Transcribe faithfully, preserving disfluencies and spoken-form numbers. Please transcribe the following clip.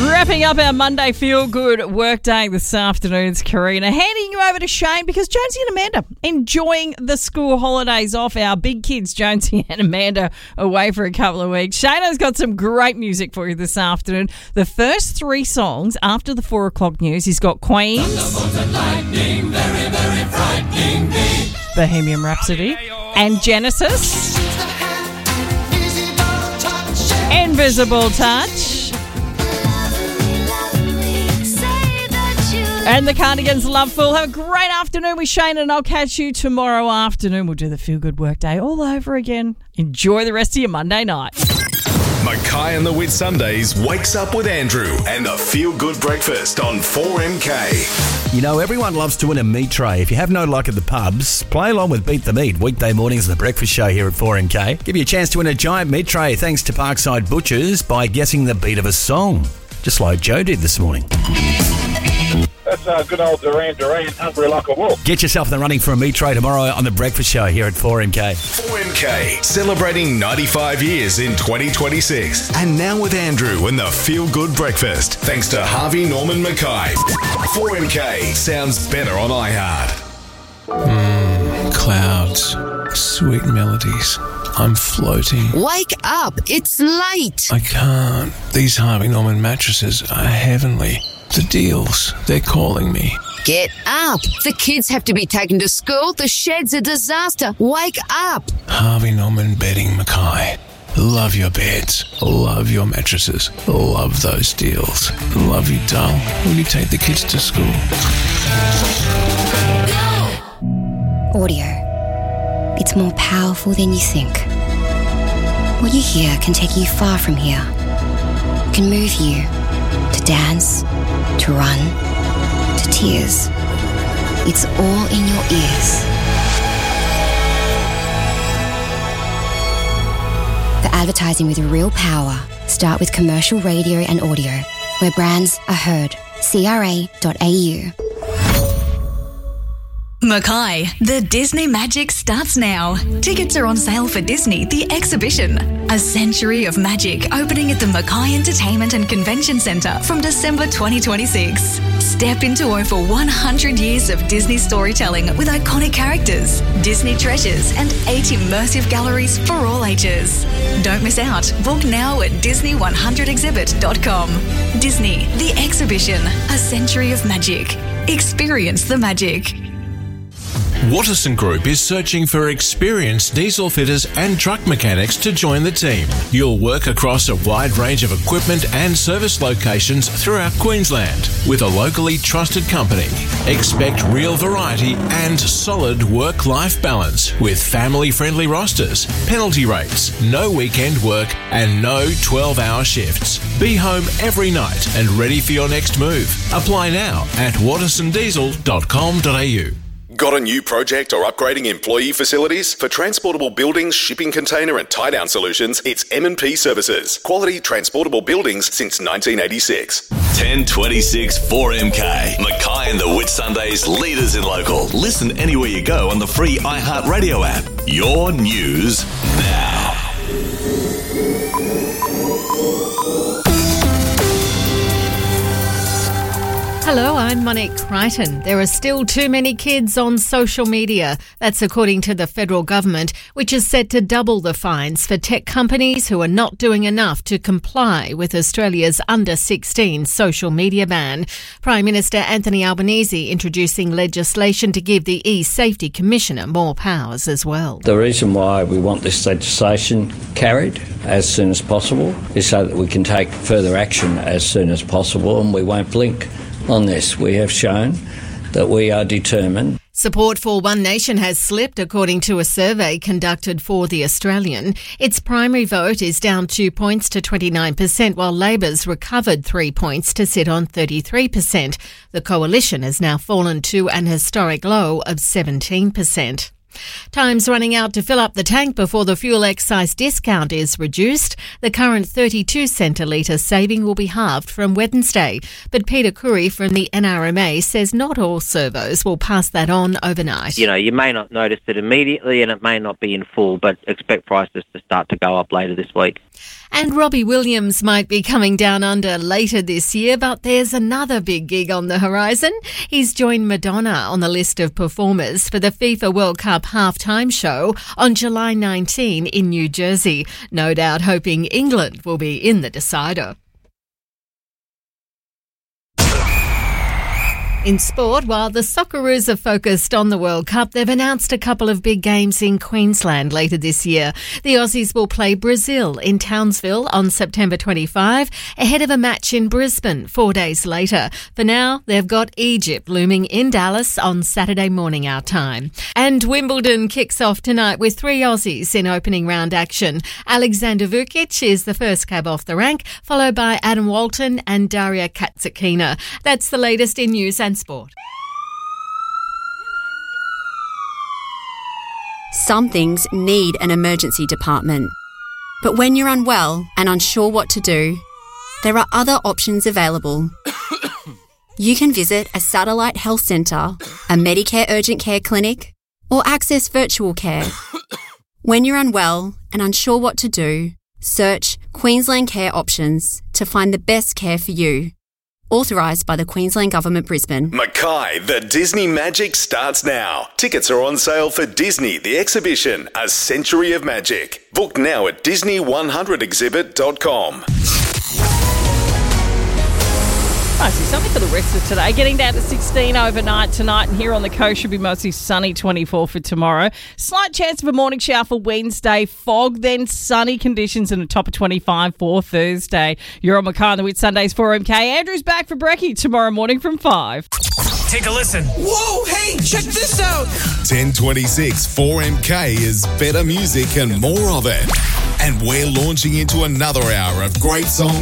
Wrapping up our Monday Feel Good workday this afternoon, it's Karina. Handing you over to Shane because Jonesy and Amanda enjoying the school holidays off. Our big kids, Jonesy and Amanda, away for a couple of weeks. Shane has got some great music for you this afternoon. The first three songs after the four o'clock news, he's got Queen, lightning, very, very frightening me. Bohemian Rhapsody, and Genesis, Invisible Touch. And the Cardigans, Loveful. Have a great afternoon with Shane, and I'll catch you tomorrow afternoon. We'll do the Feel Good Workday all over again. Enjoy the rest of your Monday night. Mackay and the Whitsundays wakes up with Andrew and the Feel Good Breakfast on four M K. You know, everyone loves to win a meat tray. If you have no luck at the pubs, play along with Beat the Meat. Weekday mornings, the breakfast show here at four M K. Give you a chance to win a giant meat tray thanks to Parkside Butchers by guessing the beat of a song, just like Joe did this morning. That's uh, good old Duran Duran, Hungry Like a Wolf. Get yourself in the running for a meat tray tomorrow on the breakfast show here at four M K. four M K, celebrating ninety-five years in twenty twenty-six. And now with Andrew and the Feel Good Breakfast, thanks to Harvey Norman Mackay. four M K sounds better on iHeart. Mmm, clouds, sweet melodies. I'm floating. Wake up, it's late. I can't. These Harvey Norman mattresses are heavenly. The deals, they're calling me. Get up. The kids have to be taken to school. The shed's a disaster. Wake up. Harvey Norman Bedding Mackay. Love your beds. Love your mattresses. Love those deals. Love you, doll. Will you take the kids to school? Audio. It's more powerful than you think. What you hear can take you far from here. It can move you to dance, to run, to tears. It's all in your ears. For advertising with real power, start with commercial radio and audio, where brands are heard. C R A dot A U. Mackay, the Disney Magic starts now. Tickets are on sale for Disney The Exhibition, a century of magic opening at the Mackay Entertainment and Convention Centre from December twenty twenty-six. Step into over one hundred years of Disney storytelling with iconic characters, Disney treasures and eight immersive galleries for all ages. Don't miss out. Book now at disney one hundred exhibit dot com. Disney The Exhibition, a century of magic. Experience the magic. Watterson Group is searching for experienced diesel fitters and truck mechanics to join the team. You'll work across a wide range of equipment and service locations throughout Queensland with a locally trusted company. Expect real variety and solid work-life balance with family-friendly rosters, penalty rates, no weekend work and no twelve-hour shifts. Be home every night and ready for your next move. Apply now at watterson diesel dot com dot a u. Got a new project or upgrading employee facilities? For transportable buildings, shipping container and tie-down solutions, it's M and P Services. Quality transportable buildings since nineteen eighty-six. ten twenty-six four M K. Mackay and the Whitsundays, leaders in local. Listen anywhere you go on the free iHeart Radio app. Your news now. Hello, I'm Monique Crichton. There are still too many kids on social media. That's according to the federal government, which is set to double the fines for tech companies who are not doing enough to comply with Australia's under sixteen social media ban. Prime Minister Anthony Albanese introducing legislation to give the e-Safety Commissioner more powers as well. The reason why we want this legislation carried as soon as possible is so that we can take further action as soon as possible, and we won't blink on this. We have shown that we are determined. Support for One Nation has slipped, according to a survey conducted for The Australian. Its primary vote is down two points to twenty-nine percent, while Labor's recovered three points to sit on thirty-three percent. The coalition has now fallen to an historic low of seventeen percent. Time's running out to fill up the tank before the fuel excise discount is reduced. The current thirty-two cent a litre saving will be halved from Wednesday. But Peter Curry from the N R M A says not all servos will pass that on overnight. You know, you may not notice it immediately and it may not be in full, but expect prices to start to go up later this week. And Robbie Williams might be coming down under later this year, but there's another big gig on the horizon. He's joined Madonna on the list of performers for the FIFA World Cup halftime show on July nineteenth in New Jersey. No doubt hoping England will be in the decider. In sport, while the Socceroos are focused on the World Cup, they've announced a couple of big games in Queensland later this year. The Aussies will play Brazil in Townsville on September twenty-fifth, ahead of a match in Brisbane four days later. For now, they've got Egypt looming in Dallas on Saturday morning our time. And Wimbledon kicks off tonight with three Aussies in opening round action. Alexander Vukic is the first cab off the rank, followed by Adam Walton and Daria Katsakina. That's the latest in news and sport. Some things need an emergency department. But when you're unwell and unsure what to do, there are other options available. You can visit a satellite health centre, a Medicare urgent care clinic, or access virtual care. When you're unwell and unsure what to do, search Queensland Care Options to find the best care for you. Authorised by the Queensland Government, Brisbane. Mackay, the Disney Magic starts now. Tickets are on sale for Disney, the exhibition, A Century of Magic. Book now at disney one hundred exhibit dot com. Mostly sunny for the rest of today. Getting down to sixteen overnight tonight, and here on the coast should be mostly sunny, twenty-four for tomorrow. Slight chance of a morning shower for Wednesday. Fog, then sunny conditions and a top of twenty-five for Thursday. You're on Mackay on the Whitsundays four M K. Andrew's back for brekkie tomorrow morning from five. Take a listen. Whoa, hey, check this out. ten twenty-six four M K is better music and more of it. And we're launching into another hour of great songs